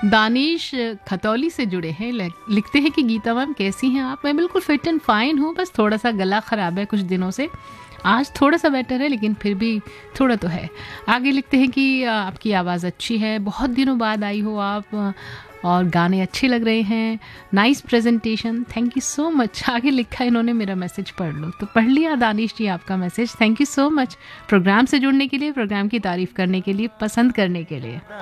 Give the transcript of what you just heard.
दानिश खतौली से जुड़े हैं, लिखते हैं कि गीता मैम कैसी हैं आप? मैं बिल्कुल फिट एंड फाइन हूँ, बस थोड़ा सा गला ख़राब है कुछ दिनों से। आज थोड़ा सा बेटर है लेकिन फिर भी थोड़ा तो है। आगे लिखते हैं कि आपकी आवाज़ अच्छी है, बहुत दिनों बाद आई हो आप, और गाने अच्छे लग रहे हैं, nice presentation, thank you so much. आगे लिखा है इन्होंने, मेरा मैसेज पढ़ लो। तो पढ़ लिया दानिश जी आपका message, thank you so much programme से जुड़ने के लिए, प्रोग्राम की तारीफ़ करने के लिए, पसंद करने के लिए।